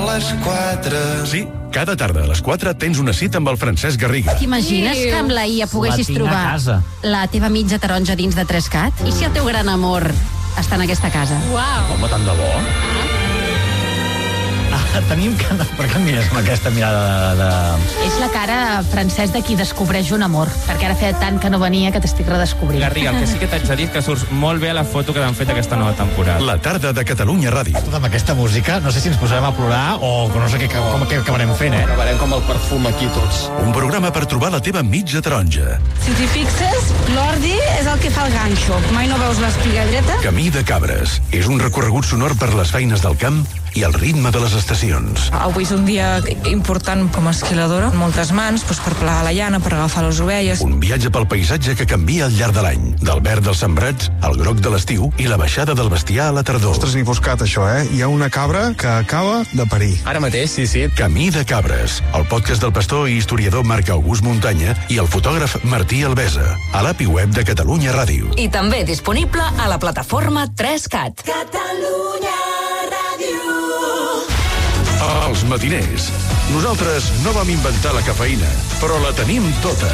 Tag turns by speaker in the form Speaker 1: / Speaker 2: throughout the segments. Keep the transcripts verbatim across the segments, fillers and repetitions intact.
Speaker 1: les quatre.
Speaker 2: Sí, cada tarda a les quatre tens una cita amb el Francesc Garriga.
Speaker 3: T'imagines que amb la I A poguessis trobar la teva mitja taronja dins de Trescat? I si el teu gran amor està en aquesta casa?
Speaker 4: Uau!
Speaker 5: Home, tant de bo. Ah, tenim que... Per què em mires amb aquesta mirada de...
Speaker 4: És la cara, Francesc, de qui descobreix un amor, perquè ara feia tant que no venia que t'estic redescobrint.
Speaker 6: Garriga, el que sí que t'haig de dir que surts molt bé a la foto que t'han fet aquesta nova temporada.
Speaker 2: La tarda de Catalunya Ràdio.
Speaker 5: Tot amb aquesta música, no sé si ens posarem a plorar o no sé què, com què acabarem fent, eh?
Speaker 1: Acabarem com el perfum aquí tots.
Speaker 2: Un programa per trobar la teva mitja taronja.
Speaker 7: Si t'hi fixes, l'ordi és el que fa el ganxo. Mai no veus l'espiga dreta?
Speaker 2: Camí de cabres. És un recorregut sonor per les feines del camp i el ritme de les estacions.
Speaker 7: Avui és un dia important com a esquiladora, amb moltes mans, doncs per plegar la llana, per agafar les ovelles.
Speaker 2: Un viatge pel paisatge que canvia al llarg de l'any. Del verd dels sembrats al groc de l'estiu i la baixada del bestiar a la tardor.
Speaker 8: Ostres, ni buscat això, eh? Hi ha una cabra que acaba de parir.
Speaker 1: Ara mateix, sí, sí.
Speaker 2: Camí de cabres, el podcast del pastor i historiador Marc August Muntanya i el fotògraf Martí Albesa, a l'A P I web de Catalunya Ràdio.
Speaker 9: I també disponible a la plataforma tres cat.
Speaker 7: Catalunya Ràdio.
Speaker 2: Els matiners. Nosaltres no vam inventar la cafeïna, però la tenim tota.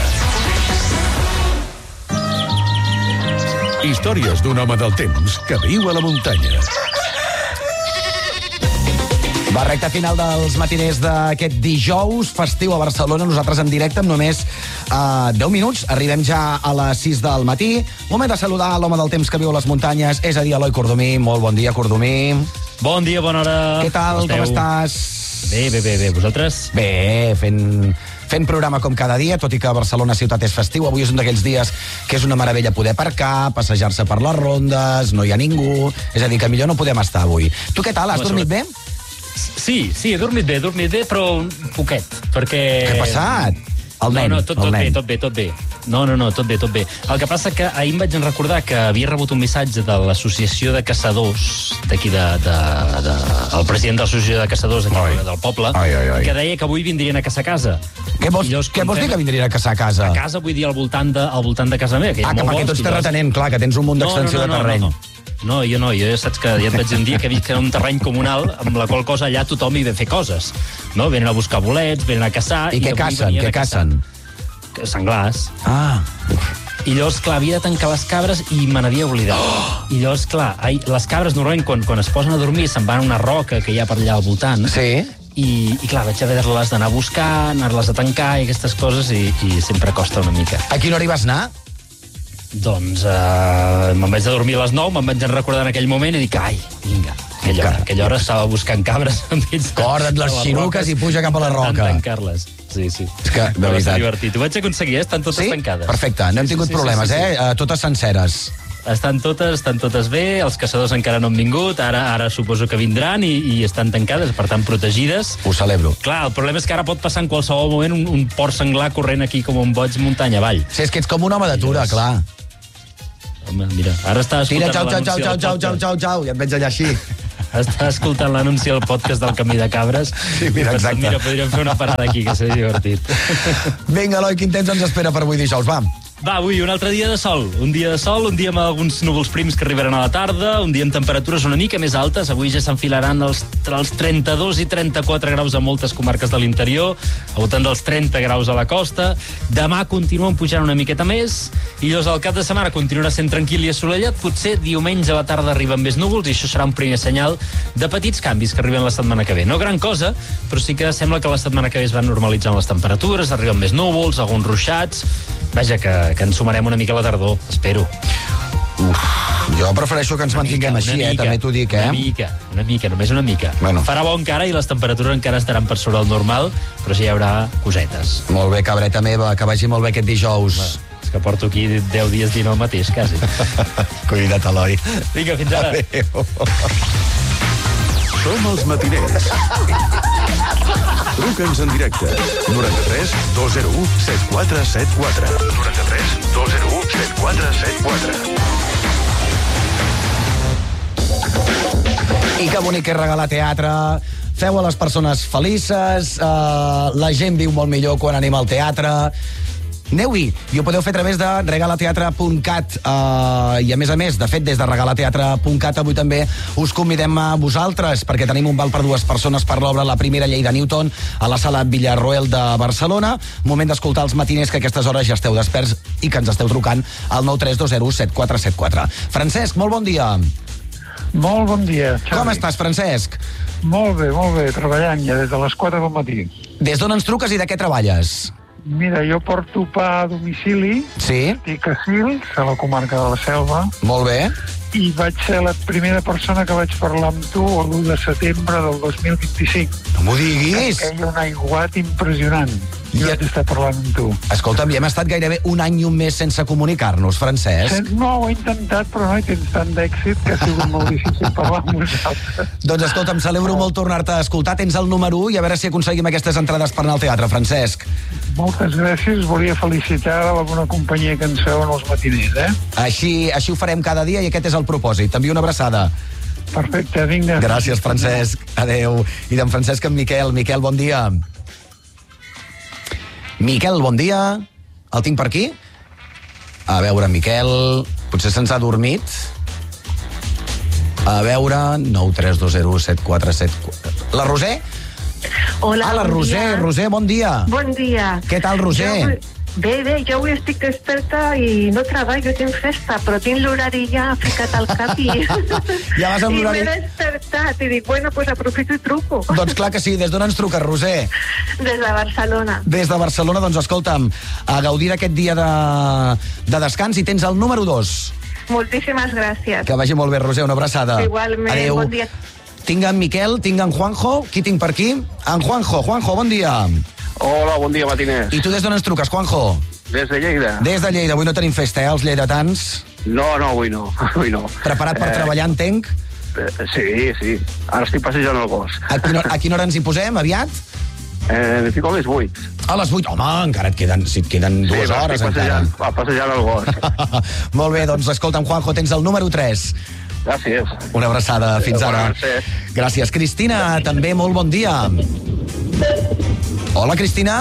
Speaker 2: Històries d'un home del temps que viu a la muntanya.
Speaker 10: Va, recta final dels matiners d'aquest dijous festiu a Barcelona. Nosaltres en directe amb només uh, deu minuts. Arribem ja a les sis del matí. Moment de saludar l'home del temps que viu a les muntanyes, és a dir, Eloi Cordomí. Molt bon dia, Cordomí.
Speaker 11: Bon dia, bona hora.
Speaker 10: Què tal, com, com estàs?
Speaker 11: Bé, bé, bé, bé. Vosaltres?
Speaker 10: Bé, fent... fent programa com cada dia, tot i que Barcelona ciutat és festiu. Avui és un d'aquells dies que és una meravella poder aparcar, passejar-se per les rondes, no hi ha ningú, és a dir, que millor no podem estar avui. Tu què tal, has dormit bé?
Speaker 11: Sí, sí, he dormit bé, he dormit bé, però un poquet, perquè...
Speaker 10: Què ha passat? El nen,
Speaker 11: no, no, tot, tot
Speaker 10: el
Speaker 11: bé,
Speaker 10: nen.
Speaker 11: tot bé, tot bé. No, no, no, tot bé, tot bé. El que passa que ahir em vaig recordar que havia rebut un missatge de l'Associació de Caçadors, d'aquí de, de, de... el president de l'Associació de Caçadors d'aquí del poble,
Speaker 10: ai, ai, ai.
Speaker 11: que deia que avui vindrien a caçar a casa.
Speaker 10: Què vols, què vols dir que vindrien a caçar a casa?
Speaker 11: A casa, vull dir, al voltant de, al voltant de casa meva. Que
Speaker 10: ah, que perquè tots terratenem, clar, que tens un munt d'extensió
Speaker 11: no, no, no,
Speaker 10: de terreny.
Speaker 11: No, no, no. No, jo no, jo ja saps que ja et vaig dir un dia que visc en un terreny comunal amb la qual cosa allà tothom hi ve a fer coses. No? Venen a buscar bolets, venen a caçar...
Speaker 10: I, I què cacen? Què cacen?
Speaker 11: Senglars.
Speaker 10: Ah.
Speaker 11: I llavors, clar, havia de tancar les cabres i me n'havia oblidat. Oh! I llavors, clar, ai, les cabres normalment quan, quan es posen a dormir se'n van a una roca que hi ha per allà al voltant.
Speaker 10: Sí.
Speaker 11: I, i clar, vaig haver-les d'anar a buscar, anar-les a tancar i aquestes coses i, i sempre costa una mica.
Speaker 10: A quina hora hi vas anar?
Speaker 11: Doncs uh, me'n vaig de dormir a les nou, me'n vaig recordar en aquell moment i dic, ai, vinga, aquella hora, aquella hora estava buscant cabres enmig de...
Speaker 10: Corda't les xiruques i puja cap a la roca.
Speaker 11: Tancar-les, sí, sí.
Speaker 10: És que, de veritat.
Speaker 11: Divertit. Ho vaig aconseguir, eh? Estan totes
Speaker 10: sí?
Speaker 11: tancades.
Speaker 10: Perfecte, no hem
Speaker 11: sí,
Speaker 10: tingut
Speaker 11: sí,
Speaker 10: problemes,
Speaker 11: sí, sí, sí.
Speaker 10: eh? Totes senceres.
Speaker 11: Estan totes, estan totes bé, els caçadors encara no han vingut, ara ara suposo que vindran i, i estan tancades, per tant protegides.
Speaker 10: Ho celebro.
Speaker 11: Clar, el problema és que ara pot passar en qualsevol moment un, un porc senglar corrent aquí com un boig muntanya avall.
Speaker 10: Sí, és que ets com un home d'atura, clar.
Speaker 11: Home, mira, ara està escoltant
Speaker 10: Tira, xau, xau, xau, xau, xau, xau, xau, xau, ja et veig allà així.
Speaker 11: Està escoltant l'anunci del podcast del Camí de Cabres.
Speaker 10: Sí, mira, exacte.
Speaker 11: Mira, podríem fer una parada aquí, que seria divertit.
Speaker 10: Vinga, Eloi, quin temps ens espera per avui dijous, va.
Speaker 11: Va, avui un altre dia de sol. Un dia de sol, un dia amb alguns núvols prims que arribaran a la tarda, un dia amb temperatures una mica més altes. Avui ja s'enfilaran els, els trenta-dos i trenta-quatre graus a moltes comarques de l'interior, al voltant dels trenta graus a la costa. Demà continuen pujant una miqueta més, i llavors el cap de setmana continuarà sent tranquil i assolellat. Potser diumenge a la tarda arriben més núvols, i això serà un primer senyal de petits canvis que arriben la setmana que ve. No gran cosa, però sí que sembla que la setmana que ve es van normalitzant les temperatures, arriben més núvols, alguns ruixats. Vaja, que, que ens sumarem una mica a la tardor, espero.
Speaker 10: Uf, jo prefereixo que ens mantinguem així, eh? També t'ho dic, eh?
Speaker 11: Una mica, una mica, només una mica.
Speaker 10: Bueno.
Speaker 11: Farà bo encara i les temperatures encara estaran per sobre el normal, però sí hi haurà cosetes.
Speaker 10: Molt bé, cabreta meva, que vagi molt bé aquest dijous.
Speaker 11: Va, és que porto aquí deu dies dient el mateix, quasi.
Speaker 10: Cuida't, Eloi.
Speaker 11: Vinga, fins ara.
Speaker 10: Adéu.
Speaker 2: Som els matiners. Truca'ns en directe. noranta-tres dos zero u set quatre set quatre. noranta-tres dos zero u set quatre set quatre.
Speaker 10: I que bonic és regalar teatre. Feu a les persones felices. Uh, la gent viu molt millor quan anem al teatre. Aneu-hi, i ho podeu fer a través de regalateatre punt cat. Uh, I a més a més, de fet, des de regalateatre punt cat avui també us convidem a vosaltres, perquè tenim un val per dues persones per l'obra La primera llei de Newton a la sala Villarroel de Barcelona. Moment d'escoltar els matiners, que a aquestes hores ja esteu desperts i que ens esteu trucant al nou tres dos zero set quatre set quatre. Francesc, molt bon dia.
Speaker 12: Molt bon dia, Xavi.
Speaker 10: Com estàs, Francesc?
Speaker 12: Molt bé, molt bé, treballant ja des de les quatre del matí.
Speaker 10: Des d'on ens truques i de què treballes?
Speaker 12: Mira, jo porto pa a domicili.
Speaker 10: Sí.
Speaker 12: Estic a Sils, a la comarca de la Selva.
Speaker 10: Molt bé.
Speaker 12: I vaig ser la primera persona que vaig parlar amb tu l'u de setembre del dos mil vint-i-cinc.
Speaker 10: No m'ho diguis!
Speaker 12: Que hi ha un aiguat impressionant. Jo vaig estar parlant amb tu.
Speaker 10: Escolta'm, ja hem estat gairebé un any i un mes sense comunicar-nos, Francesc.
Speaker 12: No, ho he intentat, però no hi tens tant d'èxit que ha sigut molt difícil parlar amb vosaltres.
Speaker 10: Doncs escolta'm, celebro molt tornar-te a escoltar. Tens el número u i a veure si aconseguim aquestes entrades per anar al teatre, Francesc.
Speaker 12: Moltes gràcies. Volia felicitar la bona companyia que ens feu en els matiners, eh?
Speaker 10: Així, així ho farem cada dia i aquest és el propòsit. T'envio una abraçada.
Speaker 12: Perfecte, vinga.
Speaker 10: Gràcies, Francesc. Adéu. I d'en Francesc en Miquel. Miquel, bon dia. Miquel, bon dia. El tinc per aquí? A veure, Miquel... Potser se'ns ha dormit. A veure... nou tres dos zero set quatre set quatre... La Roser?
Speaker 13: Hola,
Speaker 10: ah, la
Speaker 13: bon
Speaker 10: Roser.
Speaker 13: dia.
Speaker 10: Roser, bon dia.
Speaker 13: Bon dia.
Speaker 10: Què tal, Roser?
Speaker 13: Jo, bé, bé, jo avui estic desperta i no treballo, tinc festa, però tinc l'horari ja ficat al cap i...
Speaker 10: Ja vas amb l'horari...
Speaker 13: I m'he despertat i dic, bueno, pues aprofito i truco.
Speaker 10: Doncs clar que sí. Des d'on ens truques, Roser?
Speaker 13: Des de Barcelona.
Speaker 10: Des de Barcelona, doncs escolta'm, a gaudir d'aquest dia de, de descans i tens el número dos.
Speaker 13: Moltíssimes gràcies.
Speaker 10: Que vagi molt bé, Roser, una abraçada.
Speaker 13: Igualment,
Speaker 10: Adéu.
Speaker 13: bon dia.
Speaker 10: Tinc en Miquel, tinc en Juanjo. Qui tinc per aquí? En Juanjo. Juanjo, bon dia.
Speaker 14: Hola, bon dia, matiners.
Speaker 10: I tu des d'on ens truques, Juanjo?
Speaker 14: Des de Lleida.
Speaker 10: Des de Lleida. Avui no tenim festa, eh, els lleidatans?
Speaker 14: No, no, avui no. Avui no.
Speaker 10: Preparat per
Speaker 14: eh,
Speaker 10: treballar, entenc?
Speaker 14: Eh, sí, sí. Ara estic passejant el gos.
Speaker 10: A quina, a quina hora ens hi posem, aviat?
Speaker 14: Eh, estic a les vuit.
Speaker 10: A les vuit? Home, encara et queden, si et queden dues
Speaker 14: sí,
Speaker 10: hores,
Speaker 14: estic
Speaker 10: encara.
Speaker 14: Passejant, passejant el gos.
Speaker 10: Molt bé, doncs escolta'm, Juanjo, tens el número tres.
Speaker 14: Gràcies.
Speaker 10: Una abraçada, fins ara. Gràcies. Cristina, també molt bon dia. Hola, Cristina.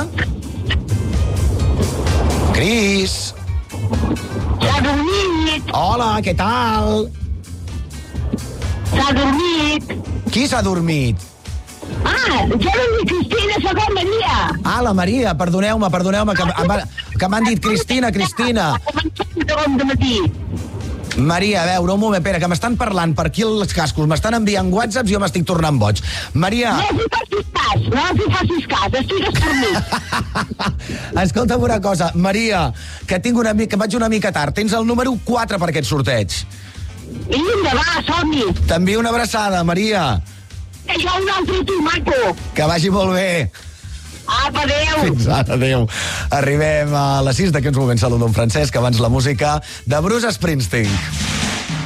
Speaker 10: Cris.
Speaker 15: S'ha dormit.
Speaker 10: Hola, què tal?
Speaker 15: S'ha dormit.
Speaker 10: Qui s'ha dormit?
Speaker 15: Ah, jo no dic Cristina, soc la Maria.
Speaker 10: Ah, la Maria, perdoneu-me, perdoneu-me, que, que m'han dit Cristina, Cristina.
Speaker 15: De matí.
Speaker 10: Maria, a veure, un moment, espera, que m'estan parlant per aquí els cascos, m'estan enviant whatsapps i jo m'estic tornant boig. Maria...
Speaker 15: No els hi facis cas, no els hi facis cas, estic estornit.
Speaker 10: Escolta'm una cosa, Maria, que tinc una mica, que vaig una mica tard, tens el número quatre per aquest sorteig.
Speaker 15: Vinga, va, som-hi.
Speaker 10: T'envio una abraçada, Maria.
Speaker 15: Que jo un altre tu, maco.
Speaker 10: Que vagi molt bé.
Speaker 15: Apa, adéu.
Speaker 10: Fins ara, adéu. Arribem a les sis d'aquí uns moments. Saludo en Francesc, abans la música de Bruce Springsteen.